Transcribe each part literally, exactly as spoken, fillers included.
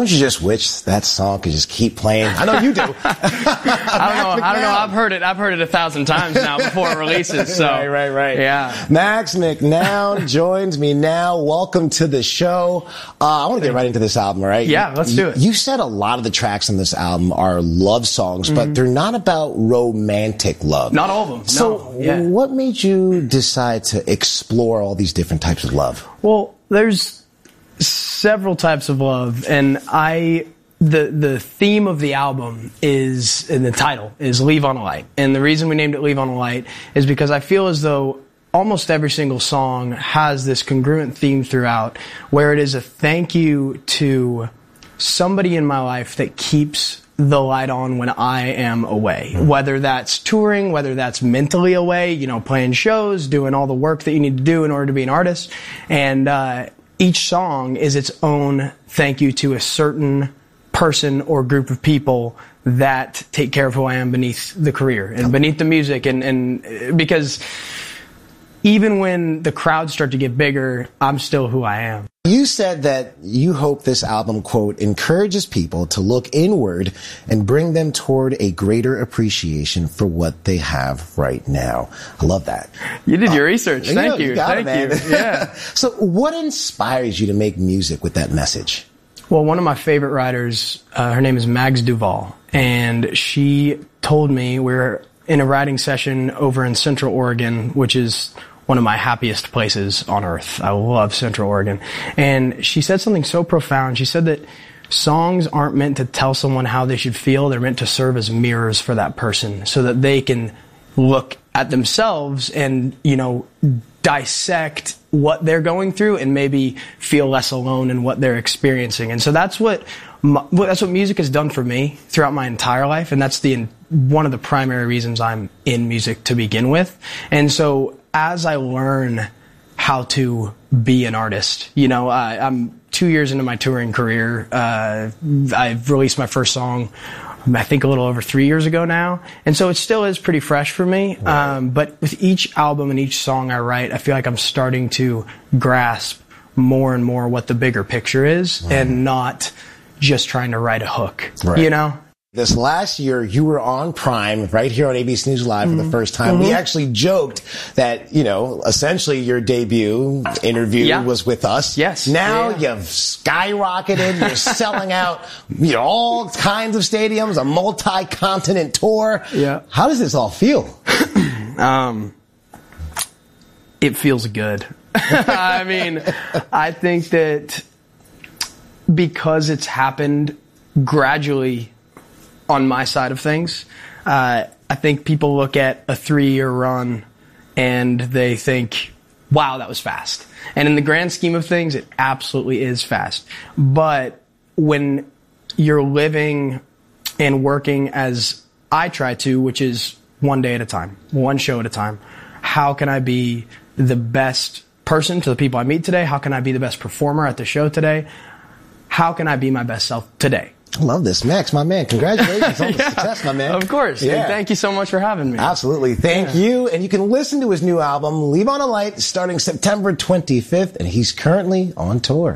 don't you just wish that song could just keep playing? I know you do. I don't know. I don't know. I've heard it. I've heard it a thousand times now before it releases. So right, right, right. Yeah. Max McNown joins me now. Welcome to the show. Uh, I want to get right into this album, right? Yeah, let's do it. You said a lot of the tracks on this album are love songs, mm-hmm. but they're not about romantic love. Not all of them. So, no. yeah. what made you decide to explore all these different types of love? Well, there's several types of love, and I the the theme of the album is, and the title is Leave on a Light. And the reason we named it Leave on a Light is because I feel as though almost every single song has this congruent theme throughout, where it is a thank you to somebody in my life that keeps the light on when I am away. Whether that's touring, whether that's mentally away, you know, playing shows, doing all the work that you need to do in order to be an artist. And uh each song is its own thank you to a certain person or group of people that take care of who I am beneath the career and beneath the music. And, and because even when the crowds start to get bigger, I'm still who I am. You said that you hope this album, quote, encourages people to look inward and bring them toward a greater appreciation for what they have right now. I love that. You did your uh, research. You Thank know, you. you got Thank it, man. you. Yeah. So what inspires you to make music with that message? Well, one of my favorite writers, uh, her name is Mags Duval, and she told me we were in a writing session over in Central Oregon, which is one of my happiest places on earth. I love Central Oregon. And she said something so profound. She said that songs aren't meant to tell someone how they should feel. They're meant to serve as mirrors for that person so that they can look at themselves and, you know, dissect what they're going through and maybe feel less alone in what they're experiencing. And so that's what that's what music has done for me throughout my entire life. And that's the one of the primary reasons I'm in music to begin with. And so as I learn how to be an artist, you know, I, I'm two years into my touring career. Uh, I've released my first song, I think, a little over three years ago now. And so it still is pretty fresh for me. Wow. Um, but with each album and each song I write, I feel like I'm starting to grasp more and more what the bigger picture is, wow. and not just trying to write a hook, right. you know? This last year, you were on Prime right here on A B C News Live mm-hmm. for the first time. Mm-hmm. We actually joked that, you know, essentially your debut interview yeah. was with us. Yes. Now yeah. you've skyrocketed. You're selling out, you know, all kinds of stadiums, a multi-continent tour. Yeah. How does this all feel? um, it feels good. I mean, I think that because it's happened gradually on my side of things, uh, I think people look at a three-year run and they think, wow, that was fast. And in the grand scheme of things, it absolutely is fast. But when you're living and working as I try to, which is one day at a time, one show at a time, how can I be the best person to the people I meet today? How can I be the best performer at the show today? How can I be my best self today? I love this. Max, my man, congratulations on the yeah, success, my man. Of course. Yeah. Thank you so much for having me. Absolutely. Thank yeah. you. And you can listen to his new album, Leave on a Light, starting September twenty-fifth, and he's currently on tour.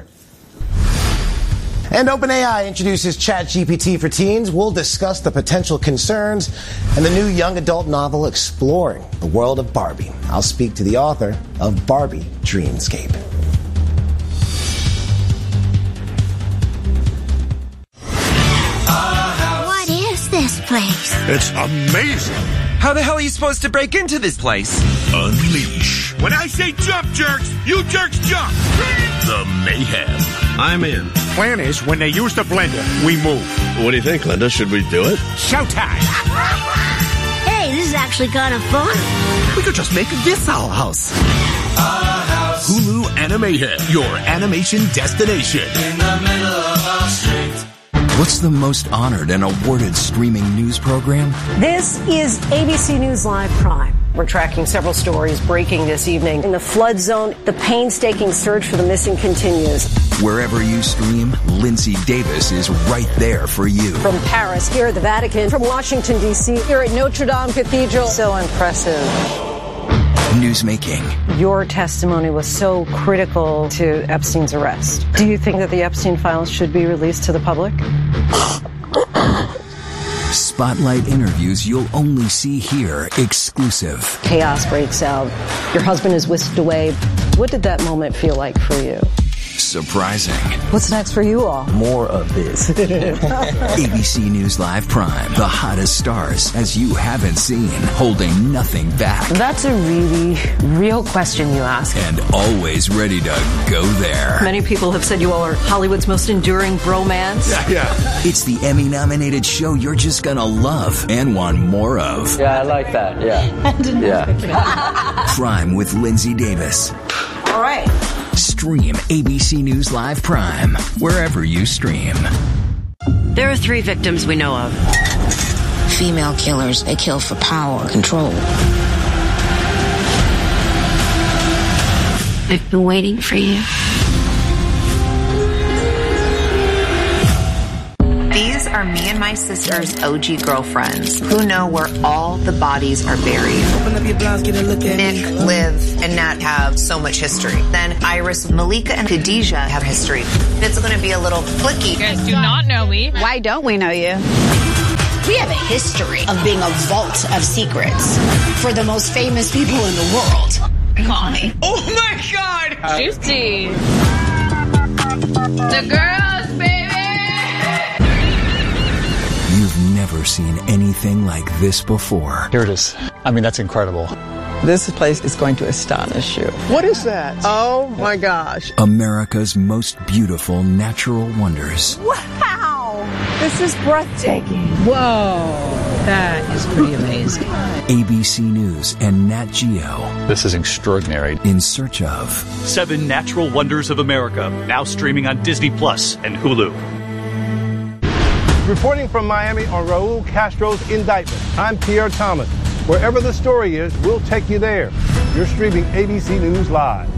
And OpenAI introduces ChatGPT for teens. We'll discuss the potential concerns and the new young adult novel exploring the world of Barbie. I'll speak to the author of Barbie Dreamscape. This place. It's amazing. How the hell are you supposed to break into this place? Unleash. When I say jump, jerks, you jerks jump. The mayhem. I'm in. Plan is, when they use the blender, we move. What do you think, Linda? Should we do it? Showtime. Hey, this is actually kind of fun. We could just make this our house. Our house. Hulu Animahead, your animation destination. In the middle of our street. What's the most honored and awarded streaming news program? This is A B C News Live Prime. We're tracking several stories breaking this evening. In the flood zone, the painstaking search for the missing continues. Wherever you stream, Lindsay Davis is right there for you. From Paris, here at the Vatican, from Washington, D C, here at Notre Dame Cathedral. So impressive. newsmaking. Your testimony was so critical to Epstein's arrest. Do you think that the Epstein files should be released to the public? Spotlight interviews you'll only see here, exclusive. Chaos breaks out. Your husband is whisked away. What did that moment feel like for you? Surprising. What's next for you all? More of this. A B C News Live Prime, the hottest stars as you haven't seen, holding nothing back. That's a really real question you ask. And always ready to go there. Many people have said you all are Hollywood's most enduring bromance. Yeah, yeah. It's the Emmy-nominated show you're just gonna love and want more of. Yeah, I like that, yeah. yeah. Prime with Lindsay Davis. All right. Stream A B C News Live Prime wherever you stream. There are three victims we know of. Female killers, they kill for power, control. I've been waiting for you. These are me and my sister's O G girlfriends who know where all the bodies are buried. Open up your blouse, get a look at Nick, me. Liv, and Nat have so much history. Then Iris, Malika, and Khadijah have history. It's going to be a little clicky. You guys do not know me. Why don't we know you? We have a history of being a vault of secrets for the most famous people in the world. Call me. Oh my God! Juicy. The girls, baby! You've never seen anything like this before. Here it is. I mean, that's incredible. This place is going to astonish you. What is that? Oh my gosh. America's most beautiful natural wonders. Wow! This is breathtaking. Whoa! That is pretty amazing. A B C News and Nat Geo. This is extraordinary. In search of Seven Natural Wonders of America, now streaming on Disney Plus and Hulu. Reporting from Miami on Raul Castro's indictment, I'm Pierre Thomas. Wherever the story is, we'll take you there. You're streaming A B C News Live.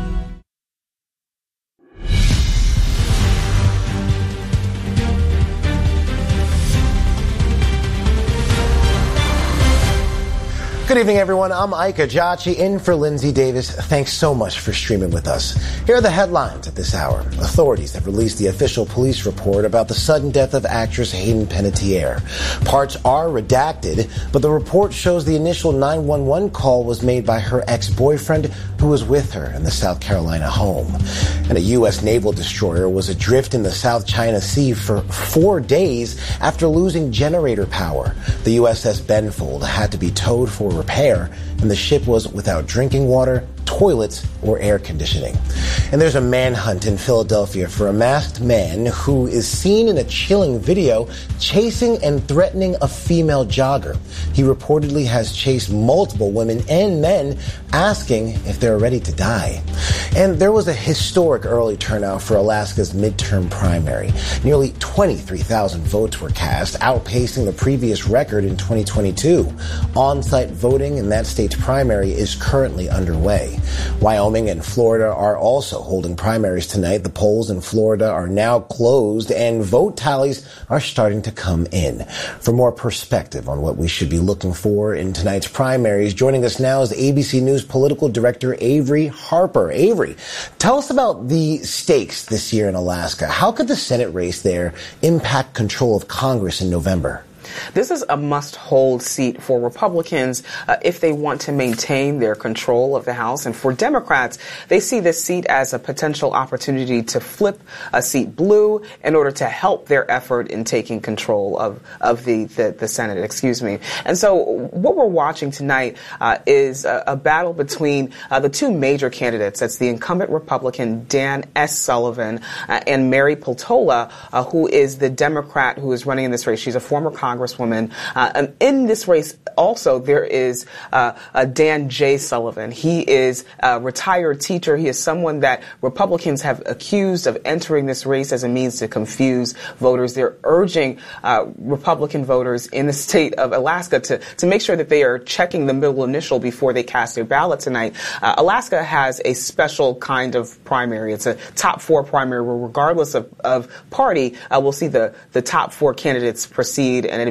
Good evening, everyone. I'm Ike Ajachi, in for Lindsay Davis. Thanks so much for streaming with us. Here are the headlines at this hour. Authorities have released the official police report about the sudden death of actress Hayden Panettiere. Parts are redacted, but the report shows the initial nine one one call was made by her ex-boyfriend who was with her in the South Carolina home. And a U S naval destroyer was adrift in the South China Sea for four days after losing generator power. The U S S Benfold had to be towed for repair, and the ship was without drinking water, toilets, or air conditioning. And there's a manhunt in Philadelphia for a masked man who is seen in a chilling video chasing and threatening a female jogger. He reportedly has chased multiple women and men, asking if they're ready to die. And there was a historic early turnout for Alaska's midterm primary. Nearly twenty-three thousand votes were cast, outpacing the previous record in twenty twenty-two. On-site voting in that state's primary is currently underway. Wyoming and Florida are also holding primaries tonight. The polls in Florida are now closed and vote tallies are starting to come in. For more perspective on what we should be looking for in tonight's primaries, joining us now is A B C News political director Avery Harper. Avery, tell us about the stakes this year in Alaska. How could the Senate race there impact control of Congress in November? This is a must-hold seat for Republicans uh, if they want to maintain their control of the House. And for Democrats, they see this seat as a potential opportunity to flip a seat blue in order to help their effort in taking control of, of the, the, the Senate, excuse me. And so what we're watching tonight uh, is a, a battle between uh, the two major candidates. That's the incumbent Republican Dan S. Sullivan uh, and Mary Peltola, uh, who is the Democrat who is running in this race. She's a former Congresswoman. Uh, and in this race also there is uh, uh, Dan J. Sullivan. He is a retired teacher. He is someone that Republicans have accused of entering this race as a means to confuse voters. They're urging uh, Republican voters in the state of Alaska to, to make sure that they are checking the middle initial before they cast their ballot tonight. Uh, Alaska has a special kind of primary. It's a top four primary where regardless of, of party, uh, we'll see the, the top four candidates proceed and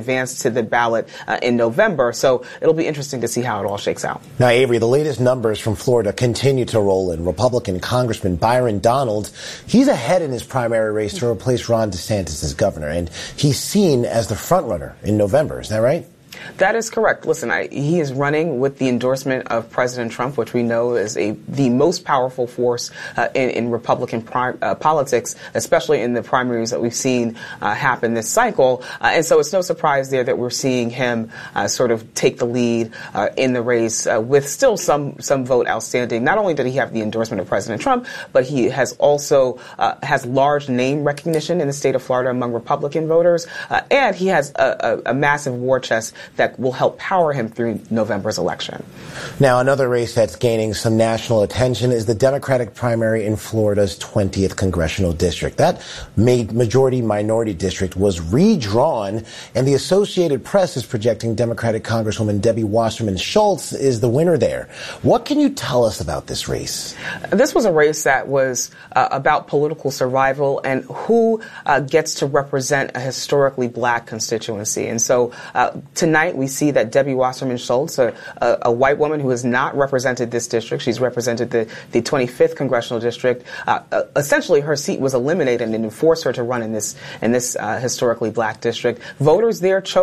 advance to the ballot uh, in November. So it'll be interesting to see how it all shakes out. Now, Avery, the latest numbers from Florida continue to roll in. Republican Congressman Byron Donalds, he's ahead in his primary race to replace Ron DeSantis as governor, and he's seen as the frontrunner in November. Is that right? That is correct. Listen, I, he is running with the endorsement of President Trump, which we know is a the most powerful force uh, in, in Republican pri- uh, politics, especially in the primaries that we've seen uh, happen this cycle. Uh, and so it's no surprise there that we're seeing him uh, sort of take the lead uh, in the race uh, with still some some vote outstanding. Not only did he have the endorsement of President Trump, but he has also uh, has large name recognition in the state of Florida among Republican voters, uh, and he has a, a, a massive war chest that will help power him through November's election. Now, another race that's gaining some national attention is the Democratic primary in Florida's twentieth congressional district. That majority-minority district was redrawn, and the Associated Press is projecting Democratic Congresswoman Debbie Wasserman Schultz is the winner there. What can you tell us about this race? This was a race that was uh, about political survival and who uh, gets to represent a historically black constituency. And so uh, tonight, we see that Debbie Wasserman Schultz, a, a, a white woman who has not represented this district, she's represented the, the twenty-fifth congressional district. Uh, uh, essentially, her seat was eliminated and it forced her to run in this in this uh, historically black district. Voters there chose